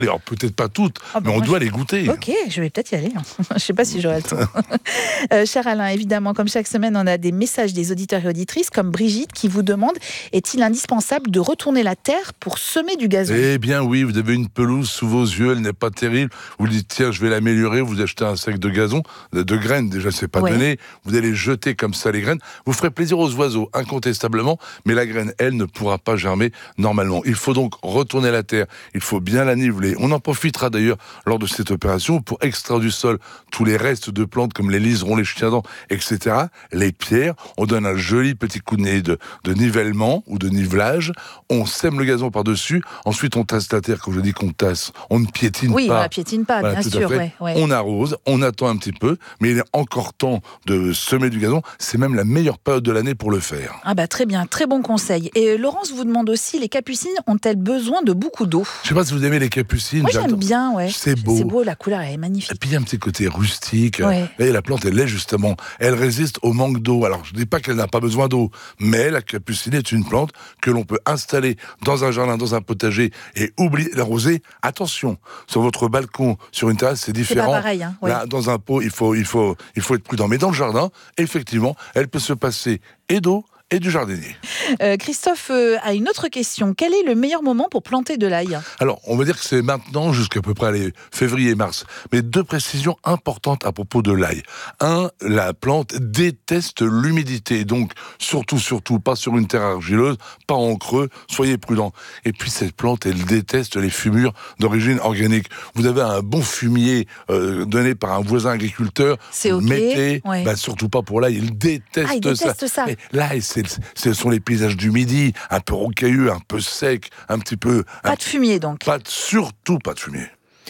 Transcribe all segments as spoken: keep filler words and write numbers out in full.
Alors peut-être pas toutes, Ah bah mais on moi, doit je... les goûter. Ok, je vais peut-être y aller. Je ne sais pas si j'aurai le temps. euh, cher Alain, évidemment, comme chaque semaine, on a des messages des auditeurs et auditrices, comme Brigitte, qui vous demande, est-il indispensable de retourner la terre pour semer du gazon ? Eh bien oui, vous avez une pelouse sous vos yeux, elle n'est pas terrible. Vous dites tiens, je vais l'améliorer. Vous achetez un sac de gazon, de graines. Déjà, c'est pas Ouais. donné. Vous allez jeter comme ça les graines. Vous ferez plaisir aux oiseaux, incontestablement. Mais la graine, elle, ne pourra pas germer normalement. Il faut donc retourner la terre. Il faut bien la niveler. On en profitera d'ailleurs lors de cette opération pour extraire du sol tous les restes de plantes comme les liserons, les chiens-dents, et cetera. Les pierres. On donne un joli petit coup de nez de, de nivellement ou de nivelage. On sème le gazon par-dessus. Ensuite, on tasse la terre. Quand je dis qu'on tasse, on ne piétine oui, pas. Oui, on la piétine pas, Voilà, bien tout à sûr. fait. Ouais, ouais. On arrose, on attend un petit peu, mais il est encore temps de semer du gazon. C'est même la meilleure période de l'année pour le faire. Ah bah très bien, très bon conseil. Et Laurence vous demande aussi, les capucines ont-elles besoin de beaucoup d'eau ? Je sais pas si vous aimez les capucines. Moi j'aime j'adore. bien, ouais. C'est beau. C'est beau, la couleur elle est magnifique. Et puis il y a un petit côté rustique. Ouais. Et la plante, elle l'est justement. Elle résiste au manque d'eau. Alors je ne dis pas qu'elle n'a pas besoin d'eau, mais la capucine est une plante que l'on peut installer dans un jardin, dans un potager et oublier l'arroser. Attention, sur votre balcon, sur une terrasse, c'est différent. C'est pas pareil, hein. Ouais. Là, dans un pot, il faut, il faut, il faut être prudent. Mais dans le jardin, effectivement, elle peut se passer et d'eau et du jardinier. Euh, Christophe euh, a une autre question. Quel est le meilleur moment pour planter de l'ail ? Alors, on va dire que c'est maintenant jusqu'à peu près allez, février-mars. Mais deux précisions importantes à propos de l'ail. Un, la plante déteste l'humidité. Donc, surtout, surtout, pas sur une terre argileuse, pas en creux, soyez prudents. Et puis, cette plante, elle déteste les fumures d'origine organique. Vous avez un bon fumier euh, donné par un voisin agriculteur. C'est ok. Mettez, ouais. bah, surtout pas pour l'ail, il déteste, ah, il déteste ça. ça. Mais l'ail, c'est ce sont les paysages du Midi, un peu rocailleux, un peu sec, un petit peu... Pas un, de fumier donc. Pas de, surtout pas de fumier.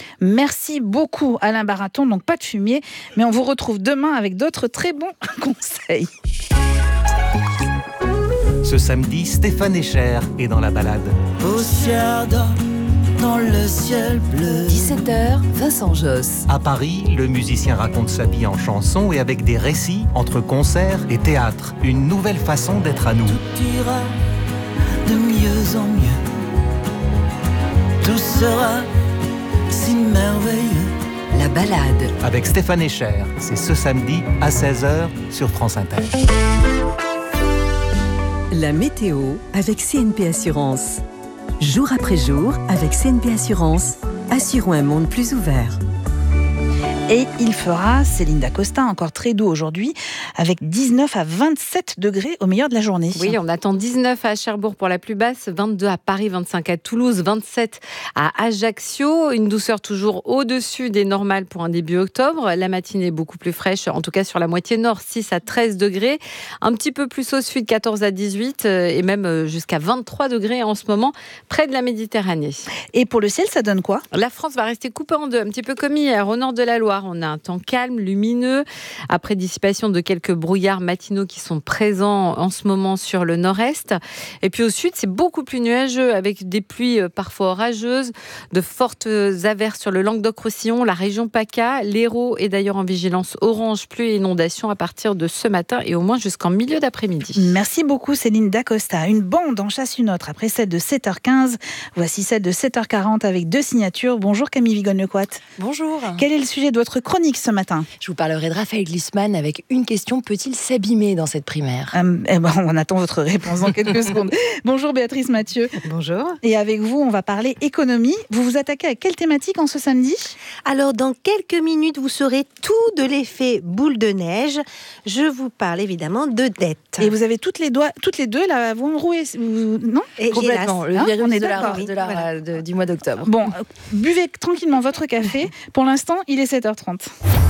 Merci beaucoup Alain Baraton, donc pas de fumier, mais on vous retrouve demain avec d'autres très bons conseils. Ce samedi, Stéphane Echer est dans la balade. Au ciel d'or, dans le ciel bleu. dix-sept heures, Vincent Josse. À Paris, le musicien raconte sa vie en chansons et avec des récits entre concert et théâtre. Une nouvelle façon d'être à nous. Tout ira de mieux en mieux. Tout sera si merveilleux. La balade. Avec Stéphane Echer, c'est ce samedi à seize heures sur France Inter. La météo avec C N P Assurance. Jour après jour, avec C N P Assurance, assurons un monde plus ouvert. Et il fera, Céline Dacosta, encore très doux aujourd'hui, avec dix-neuf à vingt-sept degrés au meilleur de la journée. Oui, on attend dix-neuf à Cherbourg pour la plus basse, vingt-deux à Paris, vingt-cinq à Toulouse, vingt-sept à Ajaccio. Une douceur toujours au-dessus des normales pour un début octobre. La matinée est beaucoup plus fraîche, en tout cas sur la moitié nord, six à treize degrés. Un petit peu plus au sud, quatorze à dix-huit et même jusqu'à vingt-trois degrés en ce moment, près de la Méditerranée. Et pour le ciel, ça donne quoi ? La France va rester coupée en deux, un petit peu comme hier, au nord de la Loire. On a un temps calme, lumineux, après dissipation de quelques brouillards matinaux qui sont présents en ce moment sur le nord-est. Et puis au sud, c'est beaucoup plus nuageux, avec des pluies parfois orageuses, de fortes averses sur le Languedoc-Roussillon, la région PACA. L'Hérault est d'ailleurs en vigilance orange, pluie et inondation à partir de ce matin et au moins jusqu'en milieu d'après-midi. Merci beaucoup Céline Dacosta. Une bande en chasse une autre après celle de sept heures quinze. Voici celle de sept heures quarante avec deux signatures. Bonjour Camille Vigonne-Lecoite. Bonjour. Quel est le sujet de votre chronique ce matin ? Je vous parlerai de Raphaël Glisman avec une question. Peut-il s'abîmer dans cette primaire ? euh, eh ben, On attend votre réponse dans quelques secondes. Bonjour Béatrice Mathieu. Bonjour. Et avec vous, on va parler économie. Vous vous attaquez à quelle thématique en ce samedi ? Alors, dans quelques minutes, vous saurez tout de l'effet boule de neige. Je vous parle évidemment de dette. Et vous avez toutes les, doigts, toutes les deux la voix enrouée, vous... non ? Et complètement, hélas, le virus on est de la, d'accord. de la, Voilà. de, du mois d'octobre. Bon, euh, buvez tranquillement votre café. Pour l'instant, il est sept heures trente.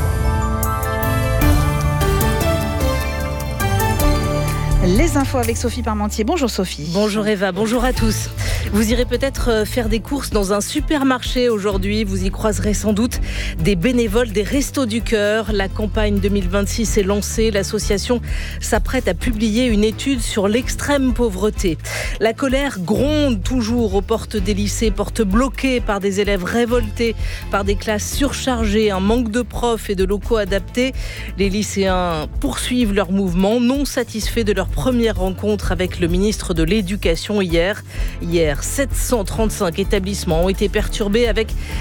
Les infos avec Sophie Parmentier. Bonjour Sophie. Bonjour Eva, bonjour à tous. Vous irez peut-être faire des courses dans un supermarché aujourd'hui. Vous y croiserez sans doute des bénévoles des Restos du Cœur. La campagne deux mille vingt-six est lancée. L'association s'apprête à publier une étude sur l'extrême pauvreté. La colère gronde toujours aux portes des lycées, portes bloquées par des élèves révoltés, par des classes surchargées, un manque de profs et de locaux adaptés. Les lycéens poursuivent leur mouvement, non satisfaits de leur première rencontre avec le ministre de l'Éducation hier. Hier, sept cent trente-cinq établissements ont été perturbés avec